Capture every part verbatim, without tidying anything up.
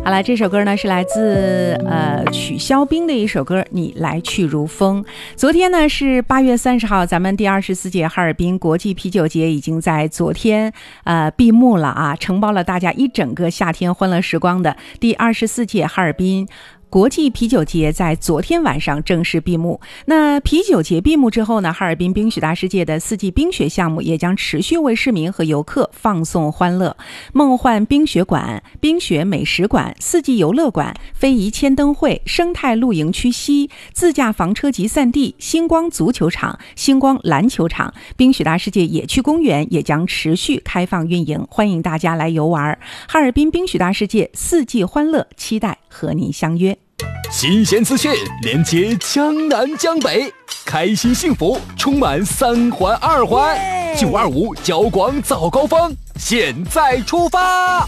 好了，这首歌呢是来自呃曲肖冰的一首歌《你来去如风》。昨天呢是八月三十号，咱们第二十四届哈尔滨国际啤酒节已经在昨天呃闭幕了啊，承包了大家一整个夏天欢乐时光的第二十四届哈尔滨国际啤酒节在昨天晚上正式闭幕。那啤酒节闭幕之后呢，哈尔滨冰雪大世界的四季冰雪项目也将持续为市民和游客放送欢乐。梦幻冰雪馆、冰雪美食馆、四季游乐馆、非遗千灯会、生态露营区西、自驾房车集散地、星光足球场、星光篮球场、冰雪大世界野趣公园也将持续开放运营，欢迎大家来游玩。哈尔滨冰雪大世界四季欢乐，期待和您相约。 新鲜资讯，连接江南江北，开心幸福充满三环二环。九二五交广早高峰，现在出发。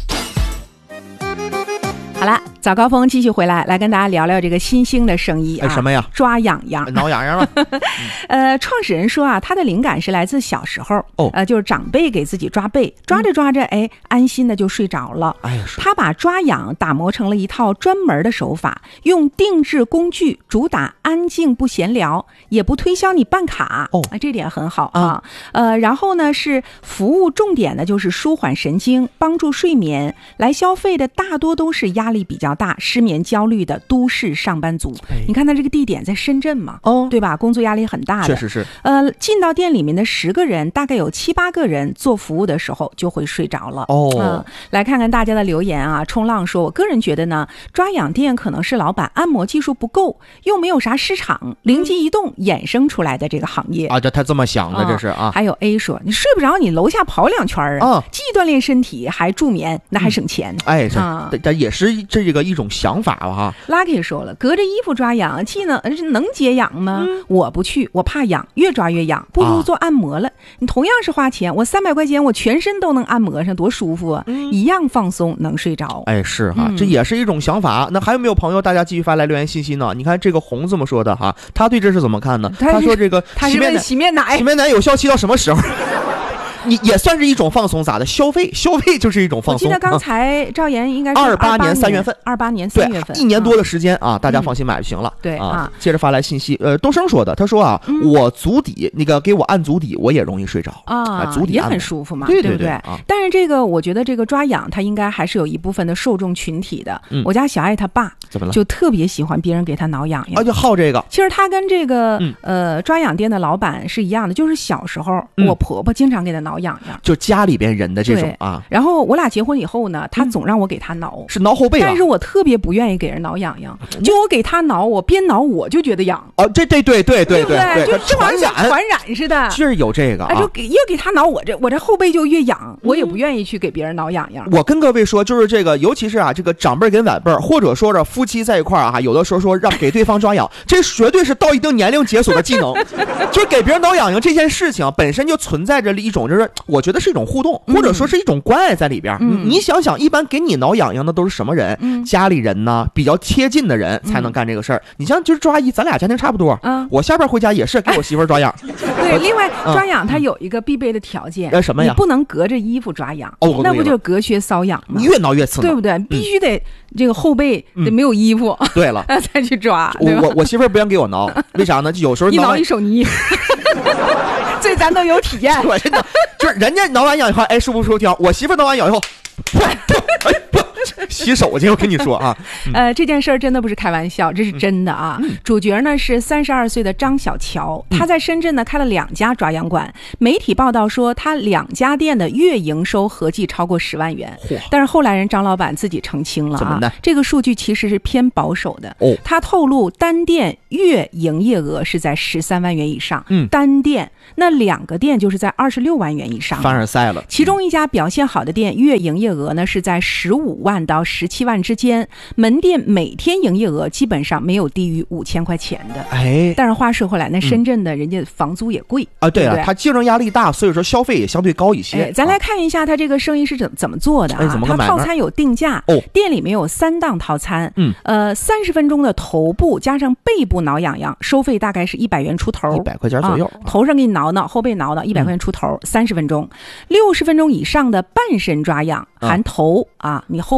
好了，早高峰继续回来，来跟大家聊聊这个新兴的生意啊。 哎、什么呀？ 抓痒痒， 挠痒痒吗？ 呃，创始人说啊，他的灵感是来自小时候， 哦， 呃，就是长辈给自己抓背，抓着抓着，哎，安心的就睡着了。 哎呀， 他把抓痒打磨成了一套专门的手法，用定制工具，主打安静不闲聊，也不推销你办卡， 哦， 这点很好啊。呃，然后呢是服务重点呢就是舒缓神经，帮助睡眠，来消费的大多都是压力比较大、失眠焦虑的都市上班族。哎、你看他这个地点在深圳嘛，哦，对吧？工作压力很大的， 确实是。 呃，进到店里面的十个人，大概有七八个人做服务的时候就会睡着了。哦，嗯，来看看大家的留言啊。冲浪说，我个人觉得呢，抓痒店可能是老板按摩技术不够，又没有啥市场，灵机一动衍生出来的这个行业啊。这他这么想的，这是啊。 还有 A 说，你睡不着，你楼下跑两圈啊，既锻炼身体还助眠，那还省钱。 嗯、哎，这、啊、这也是这个一种想法吧哈。 Lucky 说了，隔着衣服抓痒，既能能解痒吗？嗯、我不去，我怕痒，越抓越痒，不如做按摩了。啊、你同样是花钱，我三百块钱，我全身都能按摩上，多舒服啊！嗯、一样放松，能睡着。 哎，是哈，嗯、这也是一种想法。那还有没有朋友？大家继续发来留言信息呢？你看这个红这么说的哈，他对这是怎么看呢？他说这个他是问洗面奶， 洗面奶有效期到什么时候？你也算是一种放松，咋的？消费，消费就是一种放松。 我记得刚才赵岩应该是二八年三月份， 二八年三月份， 一年多的时间啊，大家放心买就行了。 对啊， 接着发来信息，呃，东升说的，他说啊，我足底那个给我按足底，我也容易睡着啊，足底也很舒服嘛， 对对对。但是这个我觉得这个抓痒，它应该还是有一部分的受众群体的。我家小爱他爸怎么了？ 就特别喜欢别人给他挠痒痒， 啊，就好这个。 其实他跟这个呃抓痒店的老板是一样的，就是小时候我婆婆经常给他挠痒痒， 就家里边人的这种啊， 然后我俩结婚以后呢，他总让我给他挠， 是挠后背吧？ 但是我特别不愿意给人挠痒痒，就我给他挠，我边挠我就觉得痒。 哦，这对对对对对对， 就这玩意儿像传染似的， 是有这个。 哎，就给越给他挠，我这我这后背就越痒，我也不愿意去给别人挠痒痒。 我跟各位说，就是这个，尤其是啊，这个长辈跟晚辈，或者说是夫妻在一块儿啊，有的时候说让给对方抓痒，这绝对是到一定年龄解锁的技能。就是给别人挠痒痒这件事情本身就存在着一种，就是我觉得是一种互动，或者说是一种关爱在里边。嗯、你想想，一般给你挠痒痒的都是什么人？嗯、家里人呢，比较贴近的人才能干这个事儿。嗯、你像就是抓阿姨，咱俩家庭差不多。嗯，我下边回家也是给我媳妇抓痒。 对，另外抓痒它有一个必备的条件， 呃、什么呀？ 你不能隔着衣服抓痒， 哦， 那不就隔靴搔痒吗？ 你越挠越刺， 对不对？必须得这个后背得没有衣服， 嗯、对了， 再去抓。 我我我媳妇不愿给我挠，为啥呢？就有时候一挠一手泥。这咱都有体验， 我真的就是人家挠完痒以后，哎，舒不舒服挑？我媳妇挠完痒以后，哎不，洗手去。我跟你说啊， 嗯、呃，这件事儿真的不是开玩笑，这是真的啊。嗯、主角呢是三十二岁的张小乔，他在深圳呢开了两家抓痒馆。媒体报道说，他两家店的月营收合计超过十万元。但是后来人张老板自己澄清了啊， 怎么呢？ 这个数据其实是偏保守的。哦，他透露单店月营业额是在十三万元以上。嗯，单店。那两个店就是在二十六万元以上， 凡尔赛了。 其中一家表现好的店月营业额呢是在十五万到十七万之间，门店每天营业额基本上没有低于五千块钱的。哎，但是话说回来，那深圳的人家房租也贵、 嗯、啊，对了， 对， 他竞争压力大，所以说消费也相对高一些。 哎、咱来看一下他这个生意是怎怎么做的啊？哎、怎么个买卖？他套餐有定价，哦，店里面有三档套餐，嗯，呃，三十分钟的头部加上背部挠痒痒，收费大概是一百元出头， 一百块钱左右、啊， 头上给你挠挠，后背挠挠，一百块钱出头，三十分钟，六十分钟以上的半身抓痒，含头啊，你后背。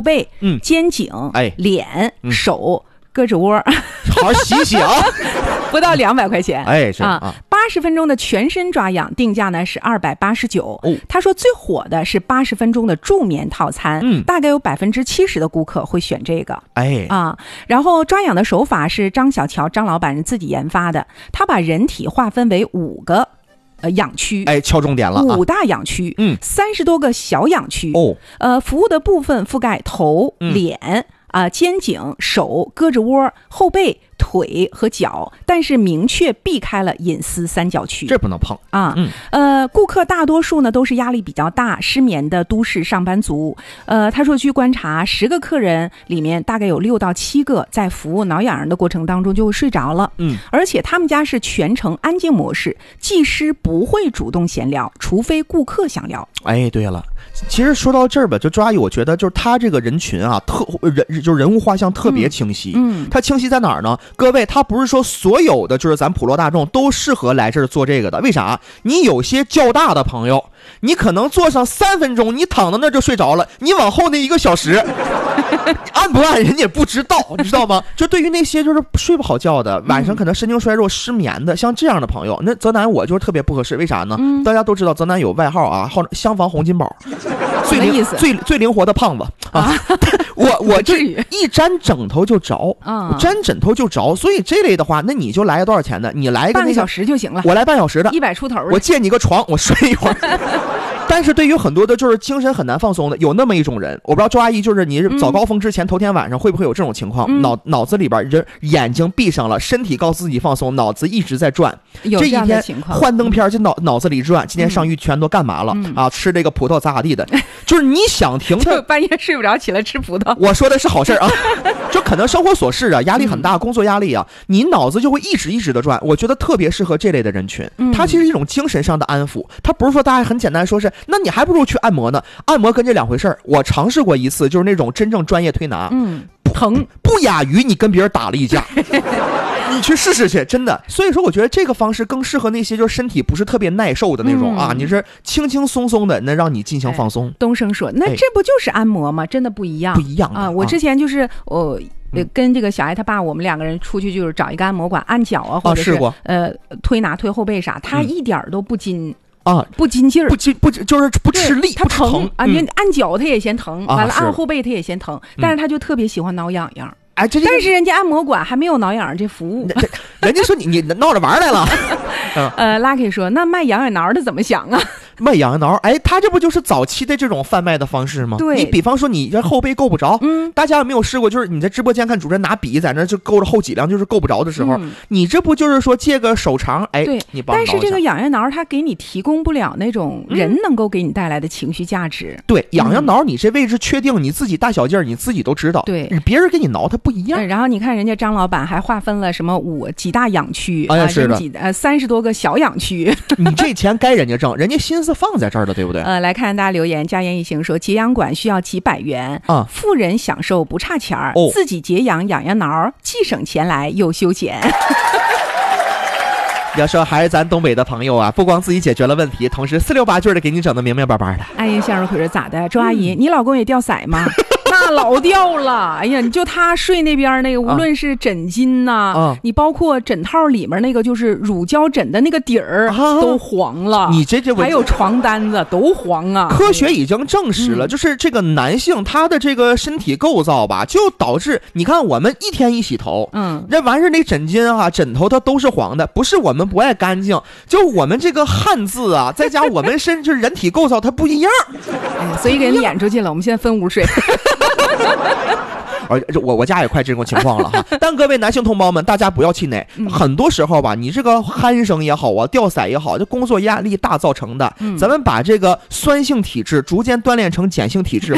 背、 嗯、 肩颈、 哎、 脸、 嗯、 手、胳肢窝， 好好洗洗啊！ 不到两百块钱， 哎，是啊，八十分钟的全身抓痒，定价呢是二百八十九。他说最火的是八十分钟的助眠套餐，嗯，大概有百分之七十的顾客会选这个， 哎啊，然后抓痒的手法是张小乔张老板人自己研发的，他把人体划分为五个。呃，痒区， 哎，敲重点了， 五大痒区， 嗯， 三十多个小痒区， 哦， 呃，服务的部分覆盖头、 嗯、 脸啊、呃、肩颈、手、胳肢窝、后背、腿和脚，但是明确避开了隐私三角区， 这不能碰啊。 嗯， 呃，顾客大多数呢都是压力比较大、失眠的都市上班族。呃，他说据观察，十个客人里面大概有六到七个在服务挠痒痒的过程当中就会睡着了。 嗯， 而且他们家是全程安静模式，技师不会主动闲聊，除非顾客想聊。 哎，对了。其实说到这儿吧，就周阿姨，我觉得就是他这个人群啊，特人就是人物画像特别清晰。 嗯， 他清晰在哪儿呢？各位，他不是说所有的就是咱普罗大众都适合来这儿做这个的。为啥？你有些较大的朋友，你可能坐上三分钟，你躺到那儿就睡着了，你往后那一个小时，按不按人家不知道，你知道吗？就对于那些就是睡不好觉的，晚上可能神经衰弱、失眠的，像这样的朋友，那泽南我就是特别不合适。为啥呢？嗯、大家都知道泽南有外号啊，号厢房洪金宝。最灵最最灵活的胖子啊！啊我我这一沾枕头就着，啊，沾枕头就着，所以这类的话，那你就来多少钱呢？你来个、那个、 半个小时就行了， 我来半小时的， 一百出头， 我借你个床，我睡一会儿。但是对于很多的就是精神很难放松的，有那么一种人，我不知道周阿姨就是你早高峰之前、嗯、头天晚上会不会有这种情况？嗯、脑脑子里边人眼睛闭上了，身体告诉自己放松，脑子一直在转。 有这一天幻灯片就脑脑子里转，今天上玉泉都干嘛了、嗯、啊？吃这个葡萄咋咋地的，就是你想停它， 半夜睡不着起来吃葡萄。 我说的是好事啊，就可能生活琐事啊，压力很大，工作压力啊，你脑子就会一直一直的转。我觉得特别适合这类的人群，它其实一种精神上的安抚，它不是说大家很简单说是，那你还不如去按摩呢，按摩跟这两回事儿。我尝试过一次，就是那种真正专业推拿， 嗯，疼不亚于你跟别人打了一架。你去试试去，真的。所以说我觉得这个方式更适合那些就是身体不是特别耐受的那种、嗯、啊，你是轻轻松松的，那让你进行放松。 哎、东升说那这不就是按摩吗？真的不一样， 不一样啊！我之前就是我、呃、跟这个小艾他爸，我们两个人出去就是找一个按摩馆按脚啊，或者是、 啊、 呃推拿推后背啥，他一点都不筋。 啊， 不筋劲儿， 不筋不就是不吃力， 他疼, 疼啊！你、嗯、按脚他也嫌疼，完了按后背他也嫌疼，啊、但是他就特别喜欢挠痒痒。 哎，这但是人家按摩馆还没有挠痒痒这服务， 人家说你你闹着玩来了。 呃 ，Lucky 说那卖痒痒挠的怎么想啊？ 卖痒痒挠，哎，他这不就是早期的这种贩卖的方式吗？ 对， 你比方说你这后背够不着，嗯，大家有没有试过？就是你在直播间看主持人拿笔在那就勾着后脊梁，就是够不着的时候，嗯、你这不就是说借个手长，哎， 对， 你帮。 但是这个痒痒挠它给你提供不了那种人能够给你带来的情绪价值。 嗯、对，痒痒挠你这位置确定，你自己大小劲儿你自己都知道， 对， 别人给你挠它不一样。 然后你看人家张老板还划分了什么五几大痒区啊， 啊是的， 几呃三十多个小痒区。 你这钱该人家挣，人家心思放在这儿的，对不对？ 呃，来看大家留言，家言一行说，截痒馆需要几百元啊， 富人享受不差钱儿、 哦， 自己截痒痒痒挠，既省钱来又休闲。 要说还是咱东北的朋友啊，不光自己解决了问题，同时四六八句的给你整的明明白白的。 哎呀，向日葵说咋的？周阿姨，嗯、你老公也掉色吗？那老掉了，哎呀，你就他睡那边那个，无论是枕巾呐、啊啊，你包括枕套里面那个就是乳胶枕的那个底儿、啊、都黄了， 你这这还有床单子都黄啊。 科学已经证实了，嗯、就是这个男性他的这个身体构造吧，就导致你看我们一天一洗头， 嗯， 这完事那枕巾啊、枕头它都是黄的，不是我们不爱干净，就我们这个汉字啊，再加我们身就是人体构造它不一样， 哎，所以给人撵出去了，我们现在分屋睡。 而我我家也快这种情况了哈，但各位男性同胞们，大家不要气馁、嗯。很多时候吧，你这个鼾声也好啊，掉色也好，这工作压力大造成的。嗯、咱们把这个酸性体质逐渐锻炼成碱性体质，